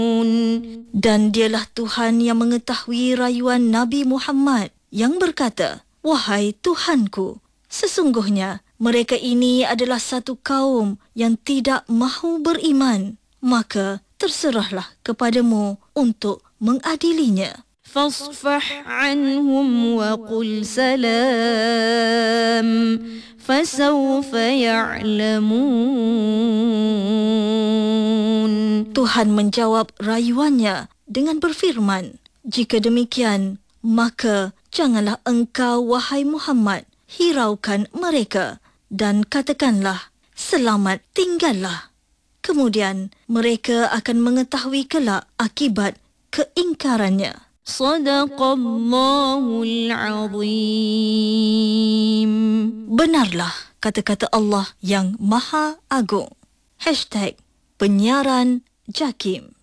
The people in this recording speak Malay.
Dan dialah Tuhan yang mengetahui rayuan Nabi Muhammad yang berkata, "Wahai Tuhanku, sesungguhnya mereka ini adalah satu kaum yang tidak mahu beriman, maka terserahlah kepadamu untuk mengadilinya." فاصفح عنهم وقل سلام فسوف يعلمون. Tuhan menjawab rayuannya dengan berfirman, "Jika demikian, maka janganlah engkau, wahai Muhammad, hiraukan mereka dan katakanlah, selamat tinggallah. Kemudian mereka akan mengetahui kelak akibat keingkarannya." Sadaqallahul Azim. Benarlah kata-kata Allah yang Maha Agung. #penyiaran Jakim.